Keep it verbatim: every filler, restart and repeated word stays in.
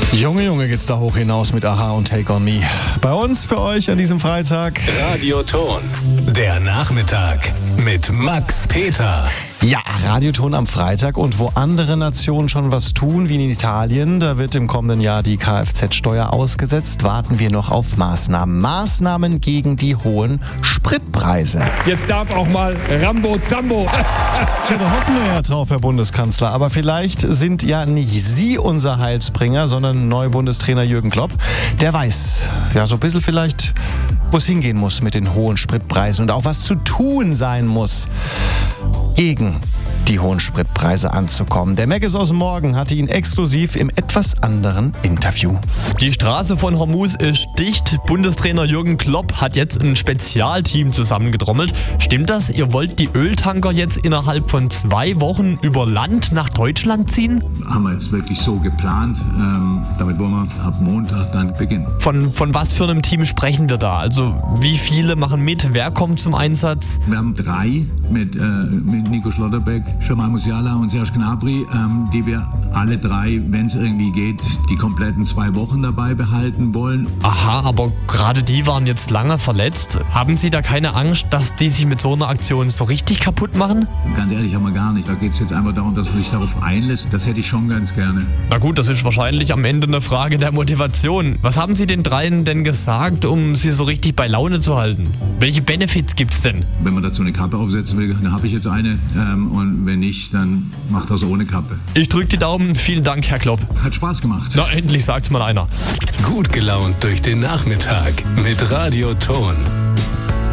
Junge, Junge, geht's da hoch hinaus mit Aha und Take On Me. Bei uns für euch an diesem Freitag Radioton, der Nachmittag mit Max Peter. Ja, Radioton am Freitag, und wo andere Nationen schon was tun, wie in Italien, da wird im kommenden Jahr die Kfz-Steuer ausgesetzt, warten wir noch auf Maßnahmen. Maßnahmen gegen die hohen Spritpreise. Jetzt darf auch mal Rambo Zambo. Ja, da hoffen wir ja drauf, Herr Bundeskanzler. Aber vielleicht sind ja nicht Sie unser Heilsbringer, sondern Neubundestrainer Jürgen Klopp. Der weiß, ja, so ein bisschen vielleicht, wo es hingehen muss mit den hohen Spritpreisen und auch was zu tun sein muss, gegen die hohen Spritpreise anzukommen. Der Mac ist aus dem Morgen hatte ihn exklusiv im etwas anderen Interview. Die Straße von Hormuz ist dicht. Bundestrainer Jürgen Klopp hat jetzt ein Spezialteam zusammengetrommelt. Stimmt das? Ihr wollt die Öltanker jetzt innerhalb von zwei Wochen über Land nach Deutschland ziehen? Haben wir jetzt wirklich so geplant. Ähm, damit wollen wir ab Montag dann beginnen. Von, von was für einem Team sprechen wir da? Also wie viele machen mit? Wer kommt zum Einsatz? Wir haben drei mit, äh, mit Nico Schlotterbeck, Jamal Musiala und Serge Gnabry, ähm, die wir alle drei, wenn es irgendwie geht, die kompletten zwei Wochen dabei behalten wollen. Aha, aber gerade die waren jetzt lange verletzt. Haben Sie da keine Angst, dass die sich mit so einer Aktion so richtig kaputt machen? Ganz ehrlich, haben wir gar nicht. Da geht es jetzt einfach darum, dass man sich darauf einlässt. Das hätte ich schon ganz gerne. Na gut, das ist wahrscheinlich am Ende eine Frage der Motivation. Was haben Sie den dreien denn gesagt, um sie so richtig bei Laune zu halten? Welche Benefits gibt's denn? Wenn man dazu eine Kappe aufsetzen will, dann habe ich jetzt eine. Ähm, und wenn nicht, dann macht das ohne Kappe. Ich drücke die Daumen. Vielen Dank, Herr Klopp. Hat Spaß gemacht. Na, endlich sagt's mal einer. Gut gelaunt durch den Nachmittag mit Radioton.